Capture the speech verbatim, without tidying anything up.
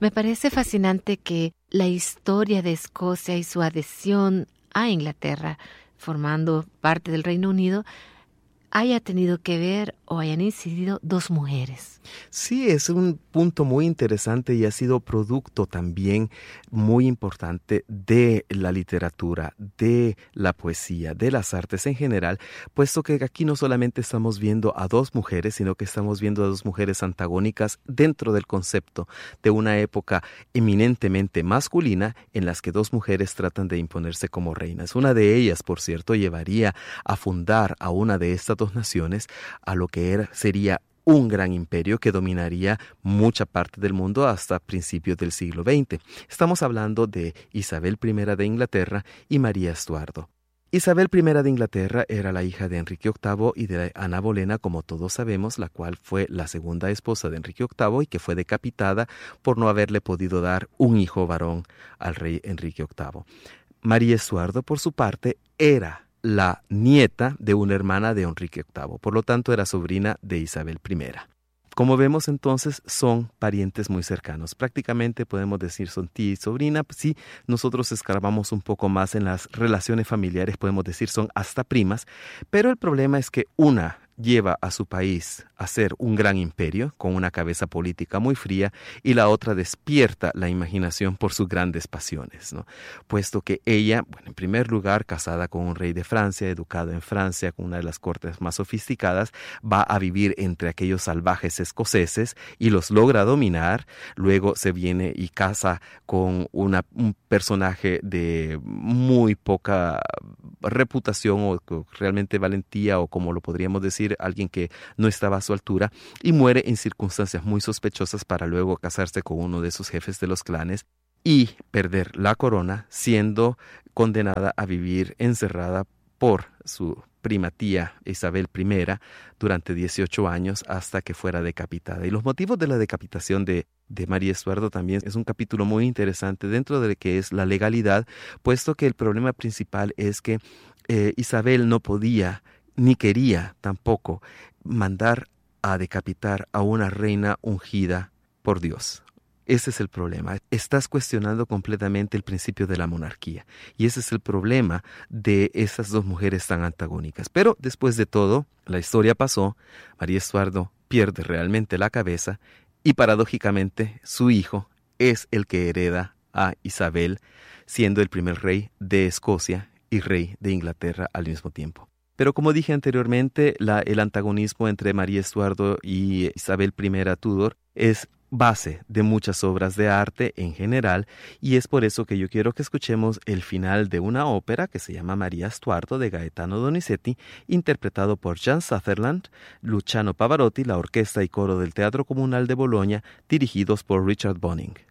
Me parece fascinante que la historia de Escocia y su adhesión a Inglaterra, formando parte del Reino Unido, haya tenido que ver o hayan incidido dos mujeres. Sí, es un punto muy interesante y ha sido producto también muy importante de la literatura, de la poesía, de las artes en general, puesto que aquí no solamente estamos viendo a dos mujeres, sino que estamos viendo a dos mujeres antagónicas dentro del concepto de una época eminentemente masculina en las que dos mujeres tratan de imponerse como reinas. Una de ellas, por cierto, llevaría a fundar a una de estas dos naciones a lo que era, sería un gran imperio que dominaría mucha parte del mundo hasta principios del siglo veinte. Estamos hablando de Isabel primera de Inglaterra y María Estuardo. Isabel primera de Inglaterra era la hija de Enrique octavo y de Ana Bolena, como todos sabemos, la cual fue la segunda esposa de Enrique octavo y que fue decapitada por no haberle podido dar un hijo varón al rey Enrique octavo. María Estuardo, por su parte, era la nieta de una hermana de Enrique octavo, por lo tanto era sobrina de Isabel primera. Como vemos entonces son parientes muy cercanos, prácticamente podemos decir son tía y sobrina. Si nosotros escarbamos un poco más en las relaciones familiares podemos decir son hasta primas, pero el problema es que una lleva a su país a ser un gran imperio con una cabeza política muy fría y la otra despierta la imaginación por sus grandes pasiones, ¿no? Puesto que ella, bueno, en primer lugar, casada con un rey de Francia, educado en Francia, con una de las cortes más sofisticadas, va a vivir entre aquellos salvajes escoceses y los logra dominar. Luego se viene y casa con una, un personaje de muy poca reputación o realmente valentía, o como lo podríamos decir, alguien que no estaba a su altura, y muere en circunstancias muy sospechosas para luego casarse con uno de sus jefes de los clanes y perder la corona, siendo condenada a vivir encerrada por su prima tía Isabel primera durante dieciocho años hasta que fuera decapitada. Y los motivos de la decapitación de, de María Estuardo también es un capítulo muy interesante dentro de lo que es la legalidad, puesto que el problema principal es que eh, Isabel no podía ni quería tampoco mandar a decapitar a una reina ungida por Dios. Ese es el problema. Estás cuestionando completamente el principio de la monarquía. Y ese es el problema de esas dos mujeres tan antagónicas. Pero después de todo, la historia pasó, María Estuardo pierde realmente la cabeza y paradójicamente su hijo es el que hereda a Isabel, siendo el primer rey de Escocia y rey de Inglaterra al mismo tiempo. Pero como dije anteriormente, la, el antagonismo entre María Estuardo y Isabel primera Tudor es base de muchas obras de arte en general, y es por eso que yo quiero que escuchemos el final de una ópera que se llama María Estuardo de Gaetano Donizetti, interpretado por Jan Sutherland, Luciano Pavarotti, la orquesta y coro del Teatro Comunal de Bologna, dirigidos por Richard Boning.